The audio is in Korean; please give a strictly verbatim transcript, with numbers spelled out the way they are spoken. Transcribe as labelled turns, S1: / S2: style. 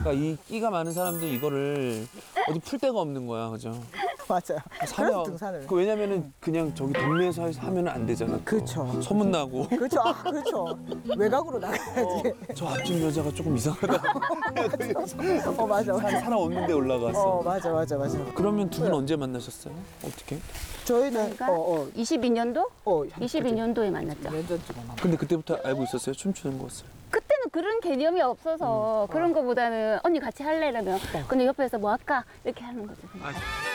S1: 그러니까 이 끼가 많은 사람들 이거를 어디 풀 데가 없는 거야, 그죠?
S2: 맞아요.
S1: 산에
S2: 그래서 등산을.
S1: 그 왜냐면은 그냥 저기 동네에서 하면 안 되잖아. 또.
S2: 그렇죠.
S1: 소문 나고.
S2: 그렇죠. 아, 그렇죠. 외곽으로 나가야지.
S1: 저 앞집 여자가 조금 이상하다.
S2: 어, 맞아,
S1: 산,
S2: 맞아.
S1: 사람 없는데 올라갔어.
S2: 어, 맞아, 맞아, 맞아.
S1: 그러면 두 분 언제 만나셨어요? 어떻게?
S2: 저희는,
S3: 저희가
S2: 어, 어,
S3: 이십이 년도?
S2: 어,
S3: 이십이 년도에 만났죠.
S2: 몇 년쯤 만나.
S1: 근데 그때부터 알고 있었어요? 춤추는 것을?
S3: 그때는 그런 개념이 없어서 그런 거보다는 언니 같이 할래? 이러면 근데 옆에서 뭐 할까? 이렇게 하는 거죠. 그냥.
S1: 아,